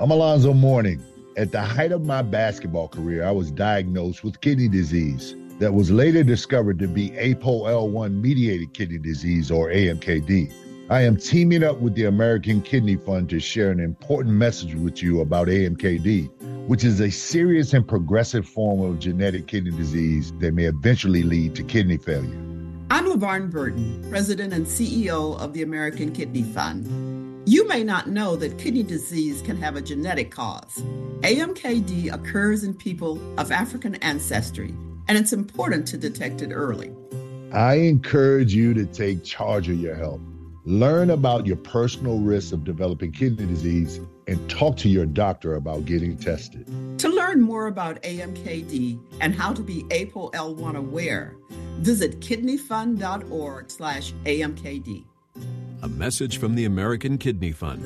I'm Alonzo Mourning. At the height of my basketball career, I was diagnosed with kidney disease that was later discovered to be APOL1-mediated kidney disease, or AMKD. I am teaming up with the American Kidney Fund to share an important message with you about AMKD, which is a serious and progressive form of genetic kidney disease that may eventually lead to kidney failure. I'm LaVarn Burton, President and CEO of the American Kidney Fund. You may not know that kidney disease can have a genetic cause. AMKD occurs in people of African ancestry, and it's important to detect it early. I encourage you to take charge of your health. Learn about your personal risks of developing kidney disease and talk to your doctor about getting tested. To learn more about AMKD and how to be APOL1 aware, visit kidneyfund.org/AMKD. A message from the American Kidney Fund.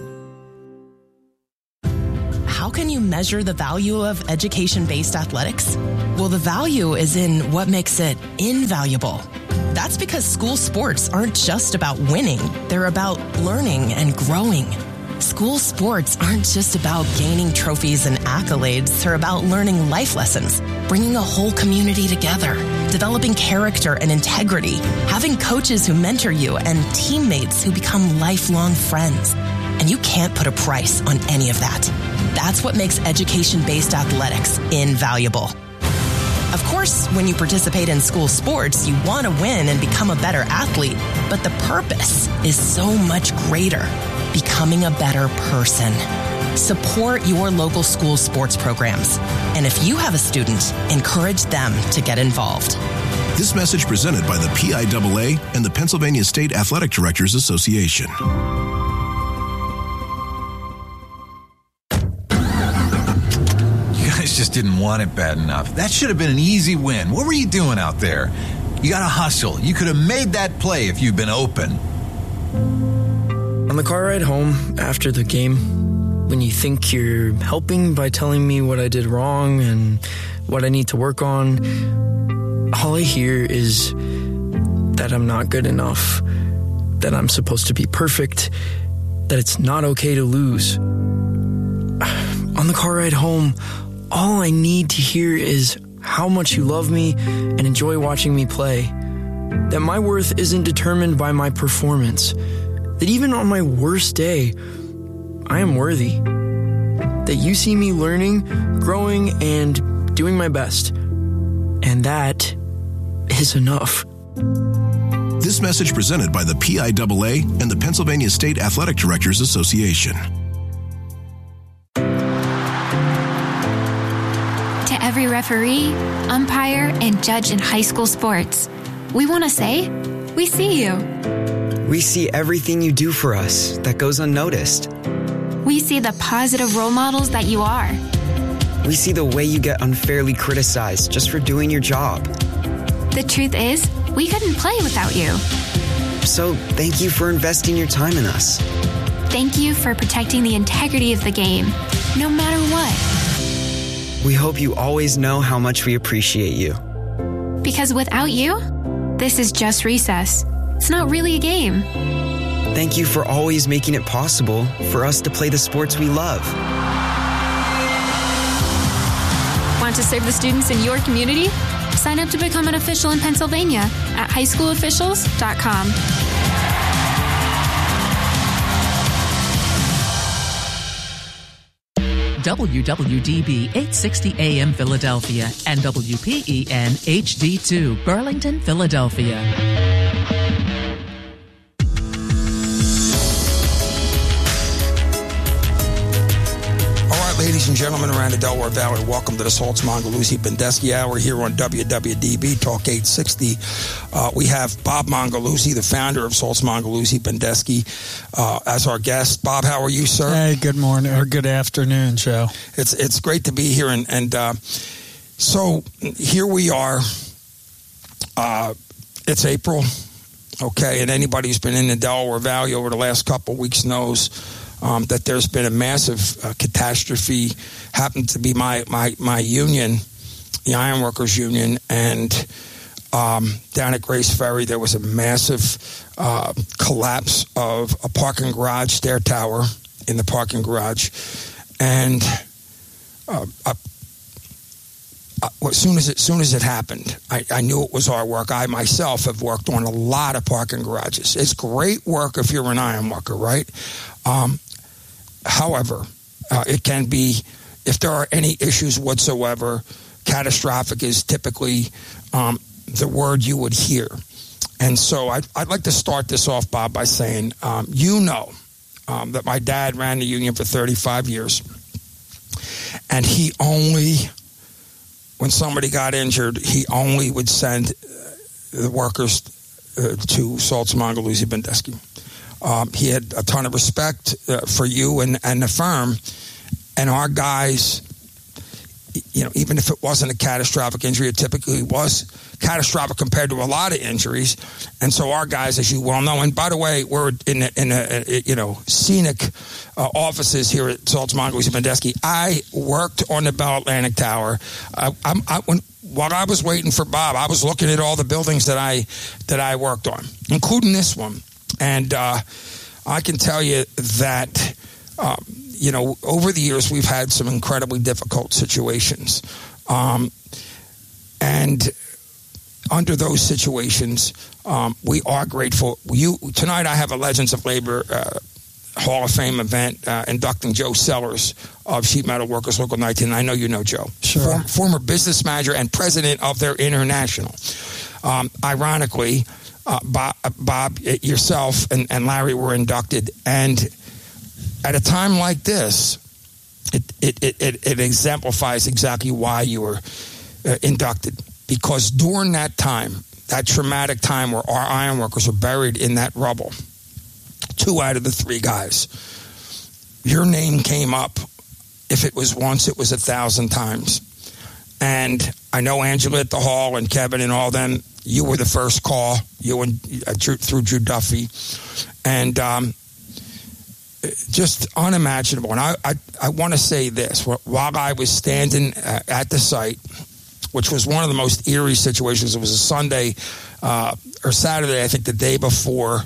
How can you measure the value of education-based athletics? Well, the value is in what makes it invaluable. That's because school sports aren't just about winning. They're about learning and growing. School sports aren't just about gaining trophies and accolades. They're about learning life lessons, bringing a whole community together, developing character and integrity, having coaches who mentor you, and teammates who become lifelong friends. And you can't put a price on any of that. That's what makes education-based athletics invaluable. Of course, when you participate in school sports, you want to win and become a better athlete, but the purpose is so much greater: becoming a better person. Support your local school sports programs. And if you have a student, encourage them to get involved. This message presented by the PIAA and the Pennsylvania State Athletic Directors Association. Just didn't want it bad enough. That should have been an easy win. What were you doing out there? You got to hustle. You could have made that play if you'd been open. On the car ride home after the game, when you think you're helping by telling me what I did wrong and what I need to work on, all I hear is that I'm not good enough, that I'm supposed to be perfect, that it's not okay to lose. On the car ride home, all I need to hear is how much you love me and enjoy watching me play. That my worth isn't determined by my performance. That even on my worst day, I am worthy. That you see me learning, growing, and doing my best. And that is enough. This message presented by the PIAA and the Pennsylvania State Athletic Directors Association. Every referee, umpire, and judge in high school sports, we want to say, we see you. We see everything you do for us that goes unnoticed. We see the positive role models that you are. We see the way you get unfairly criticized just for doing your job. The truth is, we couldn't play without you. So thank you for investing your time in us. Thank you for protecting the integrity of the game, no matter what. We hope you always know how much we appreciate you. Because without you, this is just recess. It's not really a game. Thank you for always making it possible for us to play the sports we love. Want to serve the students in your community? Sign up to become an official in Pennsylvania at highschoolofficials.com. WWDB 860 AM Philadelphia and WPEN HD2 Burlington, Philadelphia. Ladies and gentlemen around the Delaware Valley, welcome to the Saltz Mongeluzzi Bendesky Hour here on WWDB Talk 860. We have Bob Mongeluzzi, the founder of Saltz Mongeluzzi Bendesky, as our guest. Bob, how are you, sir? Hey, good morning or good afternoon, Joe. It's great to be here, and so here we are. It's April, okay, and anybody who's been in the Delaware Valley over the last couple of weeks knows that there's been a massive catastrophe. Happened to be my union, the Ironworkers Union, and down at Grace Ferry there was a massive collapse of a parking garage, stair tower in the parking garage, And as soon as it happened, I knew it was our work. I myself have worked on a lot of parking garages. It's great work if you're an iron worker, right? However, it can be, if there are any issues whatsoever, catastrophic is typically the word you would hear. And so I'd like to start this off, Bob, by saying, that my dad ran the union for 35 years. And he only, when somebody got injured, he only would send the workers to Salts Mongaluzzi Bendesky. He had a ton of respect for you and the firm. And our guys, even if it wasn't a catastrophic injury, it typically was catastrophic compared to a lot of injuries. And so our guys, as you well know, and by the way, we're in scenic offices here at Salts Mongaluzzi Bendesky. I worked on the Bell Atlantic Tower. While I was waiting for Bob, I was looking at all the buildings that I worked on, including this one. And I can tell you that over the years, we've had some incredibly difficult situations. And under those situations, we are grateful. Tonight I have a Legends of Labor Hall of Fame event inducting Joe Sellers of Sheet Metal Workers Local 19. I know you know Joe. Sure. Former business manager and president of their international. Ironically, Bob, yourself, and Larry were inducted. And at a time like this, it exemplifies exactly why you were inducted. Because during that time, that traumatic time where our iron workers were buried in that rubble, 2 out of the 3 guys, your name came up. If it was once, it was 1,000 times. And I know Angela at the hall and Kevin and all them, you were the first call, you and through Drew Duffy. And just unimaginable. And I want to say this. While I was standing at the site, which was one of the most eerie situations, it was a Sunday or Saturday, I think the day before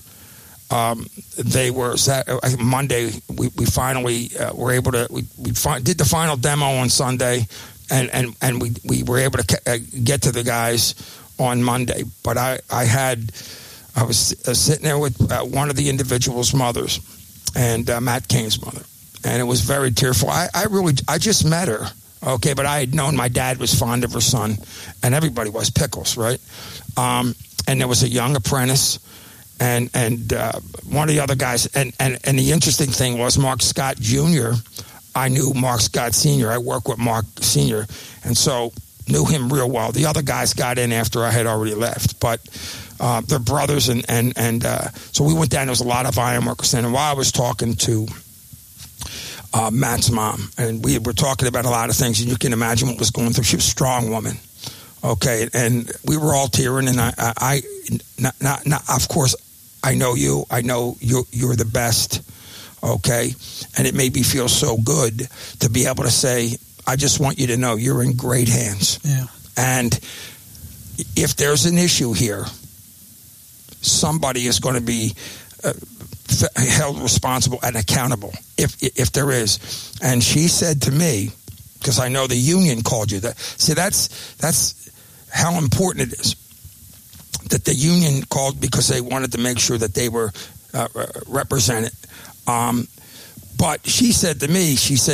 Monday, we finally were able to, we did the final demo on Sunday, and we were able to get to the guys on Monday. But I was sitting there with one of the individual's mothers, and Matt Kane's mother, and it was very tearful. I just met her, okay, but I had known my dad was fond of her son, and everybody was, Pickles, right? And there was a young apprentice, and one of the other guys, and the interesting thing was Mark Scott Jr., I knew Mark Scott Sr., I worked with Mark Sr., and so knew him real well. The other guys got in after I had already left, but they're brothers, and so we went down. There was a lot of iron workers, and while I was talking to Matt's mom, and we were talking about a lot of things, and you can imagine what was going through. She was a strong woman, okay, and we were all tearing, and I of course, I know you. I know you're the best, okay, and it made me feel so good to be able to say, I just want you to know you're in great hands. Yeah. And if there's an issue here, somebody is going to be held responsible and accountable if there is. And she said to me, because I know the union called you, that. See, that's how important it is that the union called, because they wanted to make sure that they were represented. But she said to me, she said,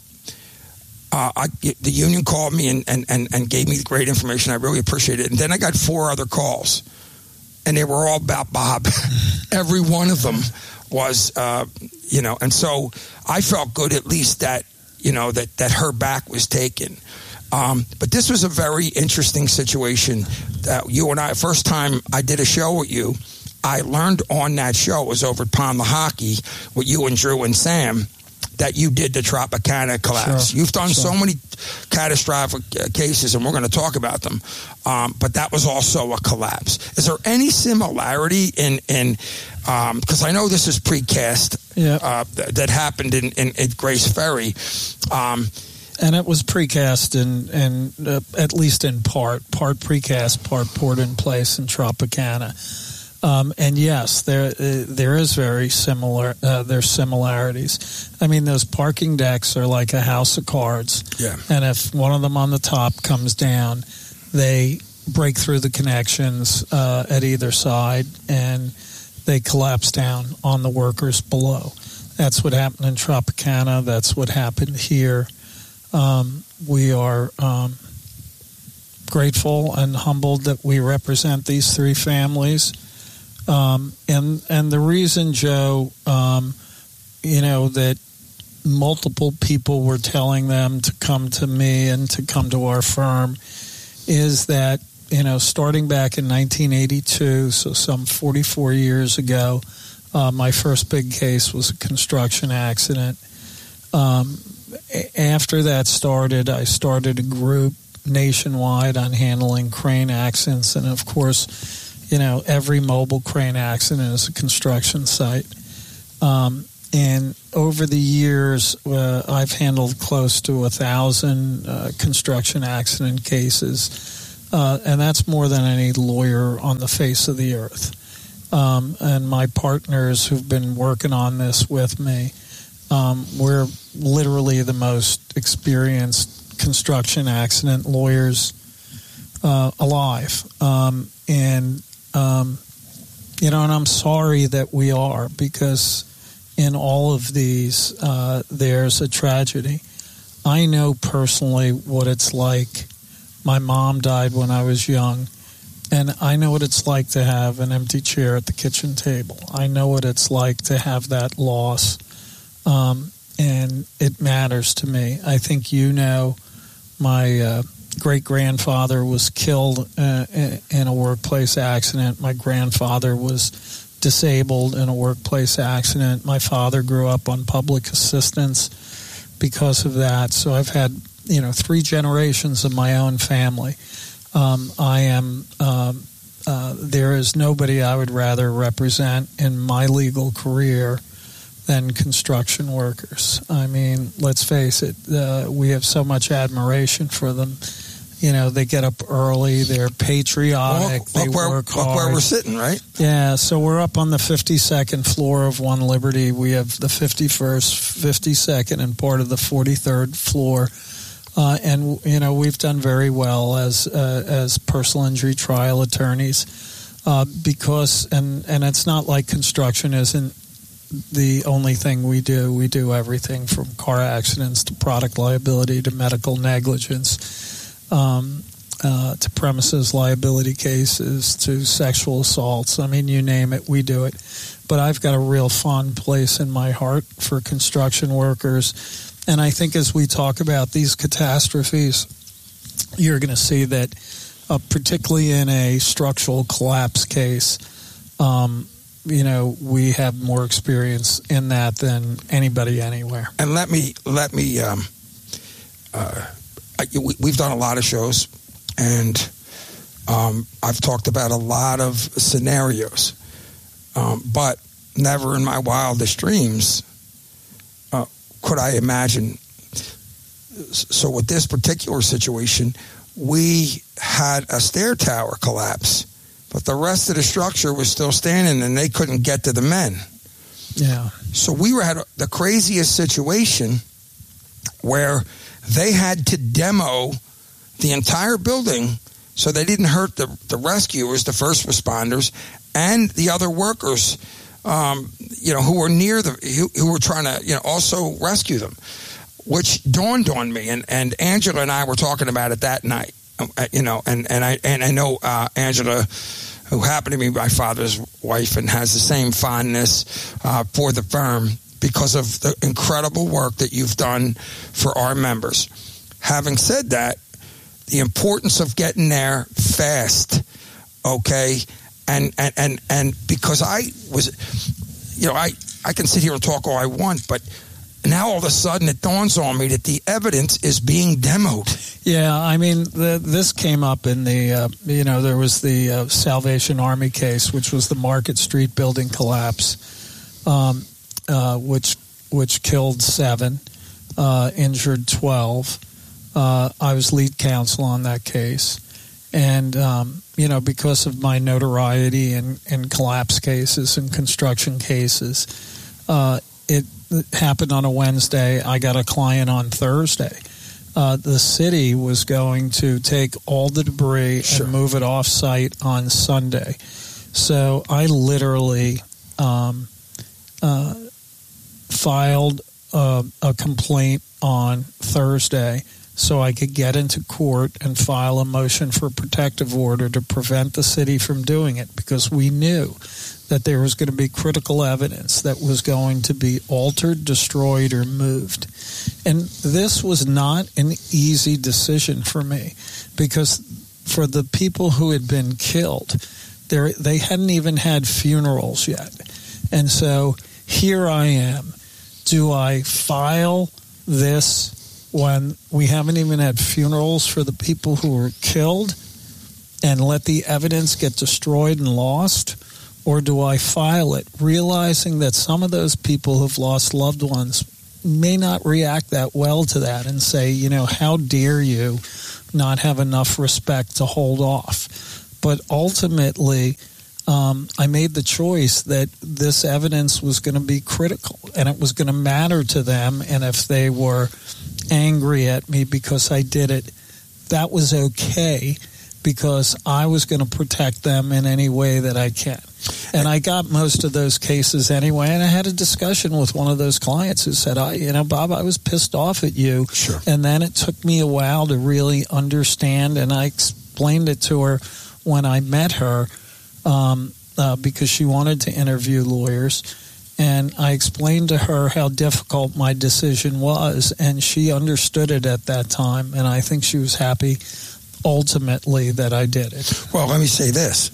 the union called me and gave me great information. I really appreciate it. And then I got 4 other calls, and they were all about Bob. Every one of them was, and so I felt good at least that, that her back was taken. But this was a very interesting situation that you and I, first time I did a show with you, I learned on that show, it was over at Pond the Hockey with you and Drew and Sam, that you did the Tropicana collapse. Sure, You've done so many catastrophic cases, and we're going to talk about them. But that was also a collapse. Is there any similarity in because I know this is precast that happened in Grace Ferry. And it was precast and at least in part precast, part poured in place in Tropicana. And yes, there is very similar. There's similarities. I mean, those parking decks are like a house of cards. Yeah. And if one of them on the top comes down, they break through the connections at either side, and they collapse down on the workers below. That's what happened in Tropicana. That's what happened here. We are grateful and humbled that we represent these three families. And the reason, Joe, that multiple people were telling them to come to me and to come to our firm is that, starting back in 1982, so some 44 years ago, my first big case was a construction accident. After that started, I started a group nationwide on handling crane accidents, and of course, every mobile crane accident is a construction site. And over the years, I've handled close to 1,000 construction accident cases, and that's more than any lawyer on the face of the earth. And my partners who've been working on this with me, we're literally the most experienced construction accident lawyers alive. And I'm sorry that we are, because in all of these, there's a tragedy. I know personally what it's like. My mom died when I was young, and I know what it's like to have an empty chair at the kitchen table. I know what it's like to have that loss, and it matters to me. I think my great-grandfather was killed in a workplace accident. My grandfather was disabled in a workplace accident. My father grew up on public assistance because of that. So I've had, 3 generations of my own family. There is nobody I would rather represent in my legal career than construction workers. I mean, let's face it, we have so much admiration for them. They get up early, they're patriotic, they work hard. Look where we're sitting, right? Yeah, so we're up on the 52nd floor of One Liberty. We have the 51st, 52nd, and part of the 43rd floor. And we've done very well as personal injury trial attorneys because it's not like construction isn't the only thing we do. We do everything from car accidents to product liability to medical negligence, to premises liability cases to sexual assaults. I mean, you name it, we do it. But I've got a real fond place in my heart for construction workers. And I think as we talk about these catastrophes, you're going to see that particularly in a structural collapse case, we have more experience in that than anybody anywhere. And let me we've done a lot of shows, and I've talked about a lot of scenarios, but never in my wildest dreams could I imagine. So with this particular situation, we had a stair tower collapse, but the rest of the structure was still standing, and they couldn't get to the men. Yeah. So we were at the craziest situation where they had to demo the entire building so they didn't hurt the rescuers, the first responders, and the other workers, who were near who were trying to, also rescue them, which dawned on me. And Angela and I were talking about it that night, and I know Angela, who happened to be my father's wife and has the same fondness for the firm because of the incredible work that you've done for our members. Having said that, the importance of getting there fast, okay, and because I was, I can sit here and talk all I want, but now all of a sudden it dawns on me that the evidence is being demoed. Yeah, I mean, this came up in the, there was the Salvation Army case, which was the Market Street building collapse, which killed 7, injured 12. I was lead counsel on that case. And, because of my notoriety in collapse cases and construction cases, it happened on a Wednesday. I got a client on Thursday. The city was going to take all the debris and move it off-site on Sunday. So I literally filed a complaint on Thursday so I could get into court and file a motion for protective order to prevent the city from doing it, because we knew that there was going to be critical evidence that was going to be altered, destroyed, or moved. And this was not an easy decision for me, because for the people who had been killed, they hadn't even had funerals yet. And so here I am. Do I file this when we haven't even had funerals for the people who were killed and let the evidence get destroyed and lost? Or do I file it, realizing that some of those people who've lost loved ones may not react that well to that and say, how dare you not have enough respect to hold off? But ultimately, I made the choice that this evidence was going to be critical and it was going to matter to them. And if they were angry at me because I did it, that was okay, because I was going to protect them in any way that I can. And I got most of those cases anyway. And I had a discussion with one of those clients who said, Bob, I was pissed off at you. Sure. And then it took me a while to really understand. And I explained it to her when I met her, because she wanted to interview lawyers. And I explained to her how difficult my decision was. And she understood it at that time. And I think she was happy ultimately that I did it. Well, let me say this.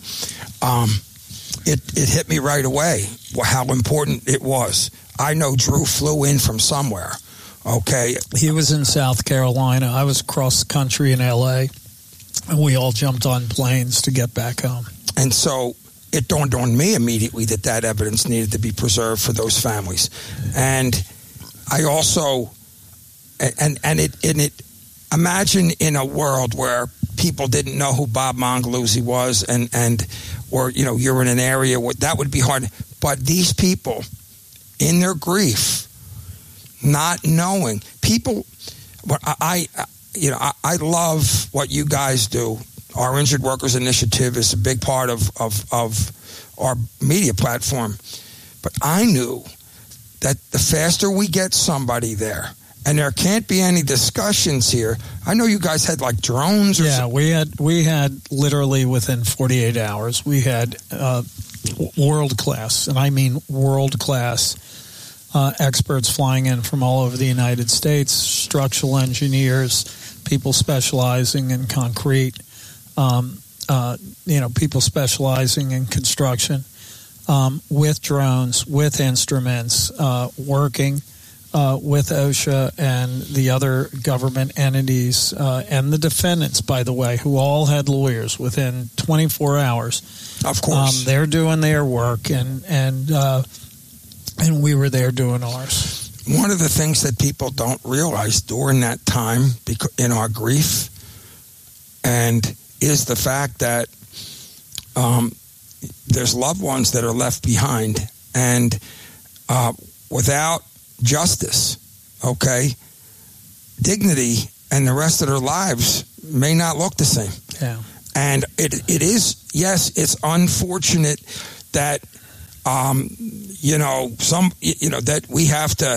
It hit me right away how important it was. I know Drew flew in from somewhere, okay? He was in South Carolina. I was across the country in L.A., and we all jumped on planes to get back home. And so it dawned on me immediately that evidence needed to be preserved for those families. And I also, imagine in a world where people didn't know who Bob Mongeluzzi was, or you're in an area where that would be hard. But these people, in their grief, not knowing people, I love what you guys do. Our Injured Workers Initiative is a big part of our media platform. But I knew that the faster we get somebody there, and there can't be any discussions here. I know you guys had like drones. We had literally within 48 hours, we had world class, and I mean world class experts flying in from all over the United States, structural engineers, people specializing in concrete, people specializing in construction, with drones, with instruments, working with OSHA and the other government entities, and the defendants, by the way, who all had lawyers within 24 hours. Of course. They're doing their work, and we were there doing ours. One of the things that people don't realize during that time in our grief is the fact that there's loved ones that are left behind, and without justice, dignity and the rest of their lives may not look the same. Yeah. And it is, yes, it's unfortunate that that we have to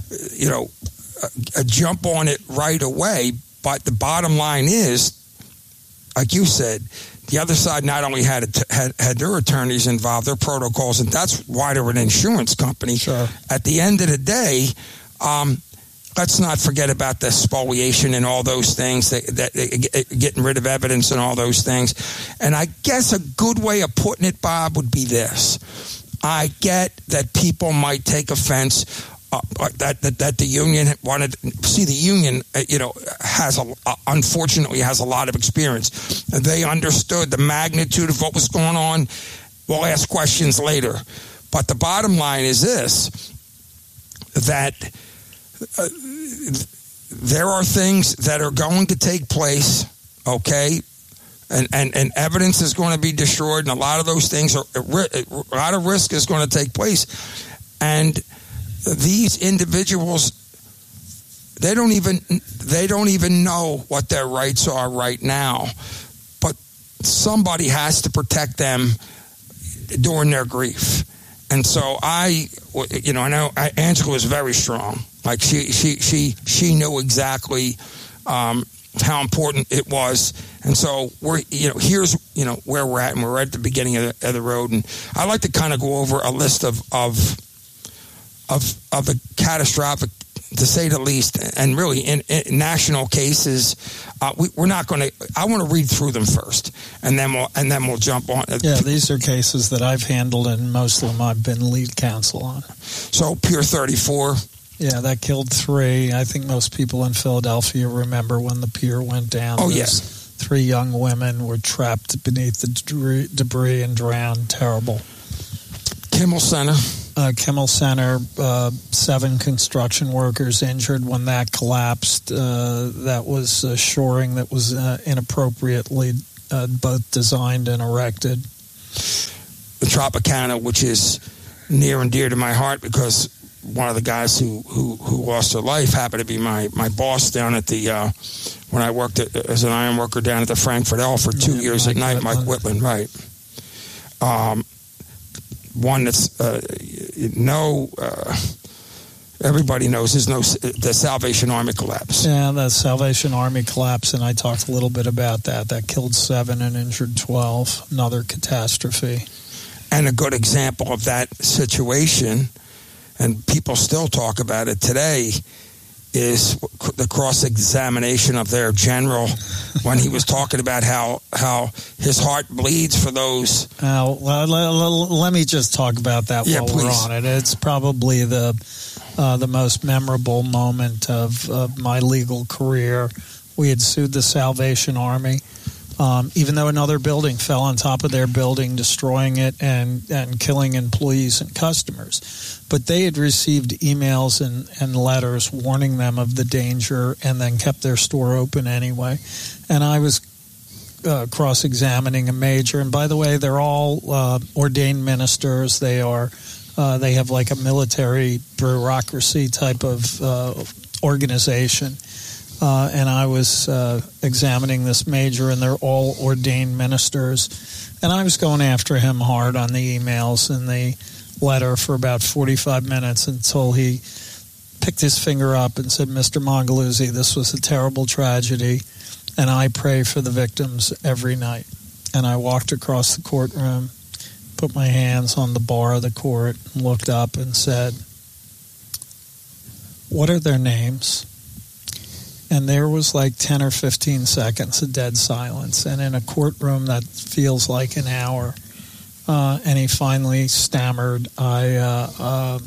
jump on it right away, but the bottom line is, like you said, the other side not only had their attorneys involved, their protocols, and that's why they're an insurance company. Sure. At the end of the day, let's not forget about the spoliation and all those things, that getting rid of evidence and all those things. And I guess a good way of putting it, Bob, would be this. I get that people might take offense that the union wanted. See, the union, unfortunately has a lot of experience. They understood the magnitude of what was going on. We'll ask questions later, but the bottom line is this: that there are things that are going to take place. Okay, and evidence is going to be destroyed, and a lot of those things a lot of risk is going to take place. And these individuals, they don't even know what their rights are right now, but somebody has to protect them during their grief. And so I know Angela was very strong. Like she knew exactly how important it was. And so here's where we're at, and we're at the beginning of the road. And I like to kind of go over a list of the catastrophic, to say the least, and really in national cases. We're not going to. I want to read through them first, and then we'll jump on. Yeah, these are cases that I've handled, and most of them I've been lead counsel on. So Pier 34. Yeah, that killed 3. I think most people in Philadelphia remember when the pier went down. Oh, yes. 3 young women were trapped beneath the debris and drowned. Terrible. Kimmel Center. Kimmel Center, 7 construction workers injured when that collapsed. That was shoring that was inappropriately both designed and erected. The Tropicana, which is near and dear to my heart because one of the guys who lost their life happened to be my boss down at the when I worked as an iron worker down at the Frankfurt L for 2 years at night. Mike Whitland, right? One that's everybody knows is the Salvation Army collapse. Yeah, the Salvation Army collapse, and I talked a little bit about that. That killed 7 and injured 12. Another catastrophe. And a good example of that situation, and people still talk about it today, is the cross-examination of their general when he was talking about how his heart bleeds for those. Let me just talk about that while please. We're on it. It's probably the most memorable moment of my legal career. We had sued the Salvation Army. Even though another building fell on top of their building, destroying it and killing employees and customers. But they had received emails and letters warning them of the danger and then kept their store open anyway. And I was cross-examining a major. And by the way, they're all ordained ministers. They have like a military bureaucracy type of organization. And I was examining this major, and they're all ordained ministers. And I was going after him hard on the emails and the letter for about 45 minutes until he picked his finger up and said, "Mr. Mongaluzzi, this was a terrible tragedy, and I pray for the victims every night." And I walked across the courtroom, put my hands on the bar of the court, and looked up and said, "What are their names?" And there was like 10 or 15 seconds of dead silence. And in a courtroom that feels like an hour, and he finally stammered, I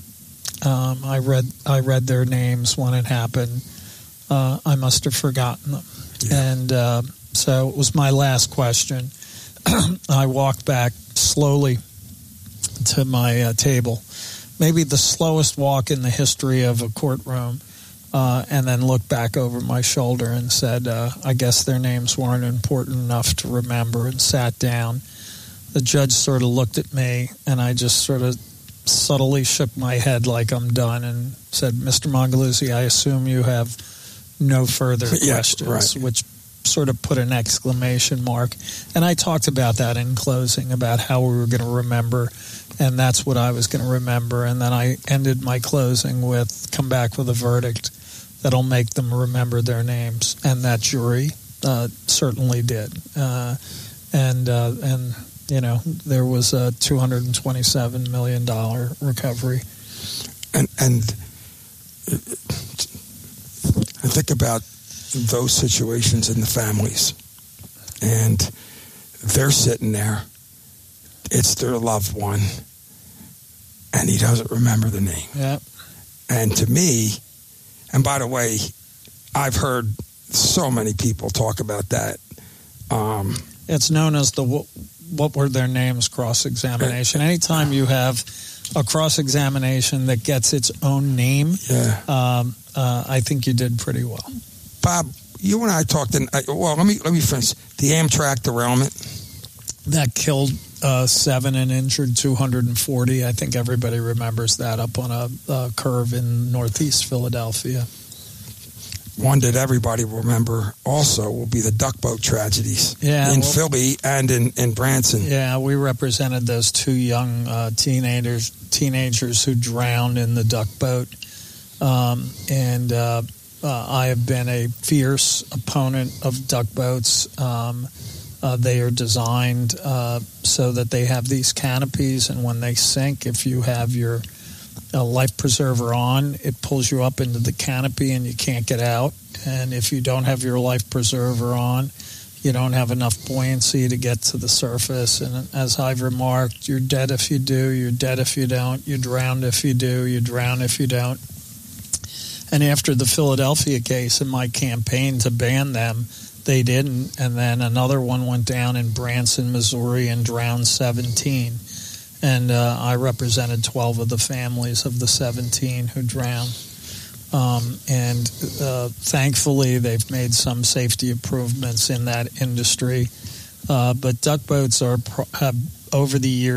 read their names when it happened. I must have forgotten them. Yeah. And so it was my last question. I walked back slowly to my table, maybe the slowest walk in the history of a courtroom. And then looked back over my shoulder and said, I guess their names weren't important enough to remember, and sat down. The judge sort of looked at me, and I just sort of subtly shook my head like I'm done and said, "Mr. Mongaluzzi, I assume you have no further questions," right. Which sort of put an exclamation mark. And I talked about that in closing, about how we were going to remember, and that's what I was going to remember. And then I ended my closing with, come back with a verdict that'll make them remember their names. And that jury certainly did. And there was a $227 million recovery. And I think about those situations in the families, and they're sitting there. It's their loved one, and he doesn't remember the name. Yeah. And to me, and by the way, I've heard so many people talk about that. It's known as the what were their names cross-examination. Anytime you have a cross-examination that gets its own name, I think you did pretty well. Bob, you and I talked. Let me finish. The Amtrak derailment that killed 7 and injured 240. I think everybody remembers that up on a curve in northeast Philadelphia. One that everybody will remember also will be the duck boat tragedies in Philly and in Branson. Yeah, we represented those 2 young teenagers who drowned in the duck boat. I have been a fierce opponent of duck boats. They are designed so that they have these canopies, and when they sink, if you have your life preserver on, it pulls you up into the canopy and you can't get out. And if you don't have your life preserver on, you don't have enough buoyancy to get to the surface. And as I've remarked, you're dead if you do, you're dead if you don't, you're drowned if you do, you drown if you don't. And after the Philadelphia case in my campaign to ban them, they didn't. And then another one went down in Branson, Missouri, and drowned 17. And I represented 12 of the families of the 17 who drowned. Thankfully, they've made some safety improvements in that industry. But duck boats have over the years